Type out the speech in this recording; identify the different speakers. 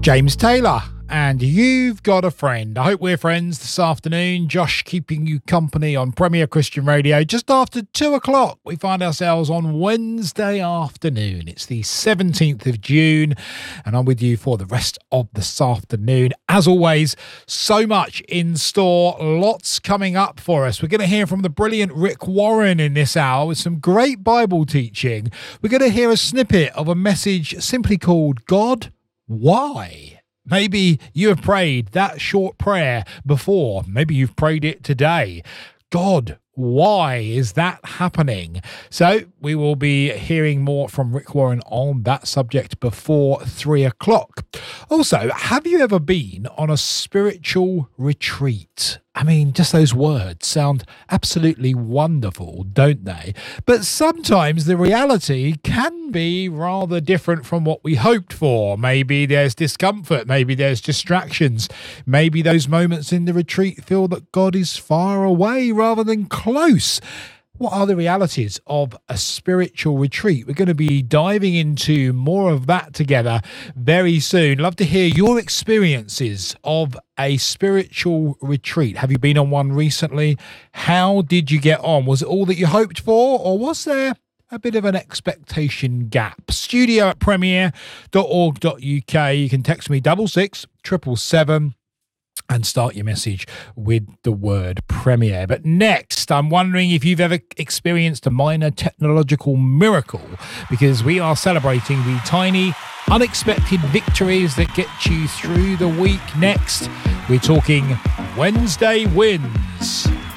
Speaker 1: James Taylor, and You've Got a Friend. I hope we're friends this afternoon. Josh keeping you company on Premier Christian Radio. Just after 2 o'clock, we find ourselves on Wednesday afternoon. It's the 17th of June, and I'm with you for the rest of this afternoon. As always, so much in store, lots coming up for us. We're going to hear from the brilliant Rick Warren in this hour with some great Bible teaching. We're going to hear a snippet of a message simply called God, Why? Maybe you have prayed that short prayer before. Maybe you've prayed it today. God, why is that happening? So we will be hearing more from Rick Warren on that subject before 3 o'clock. Also, have you ever been on a spiritual retreat? I mean, just those words sound absolutely wonderful, don't they? But sometimes the reality can be rather different from what we hoped for. Maybe there's discomfort, maybe there's distractions, maybe those moments in the retreat feel that God is far away rather than close. What are the realities of a spiritual retreat? We're going to be diving into more of that together very soon. Love to hear your experiences of a spiritual retreat. Have you been on one recently? How did you get on? Was it all that you hoped for, or was there a bit of an expectation gap? studio@premier.org.uk. You can text me 66777 and start your message with the word Premier. But next, I'm wondering if you've ever experienced a minor technological miracle, because we are celebrating the tiny, unexpected victories that get you through the week. Next, we're talking Wednesday wins.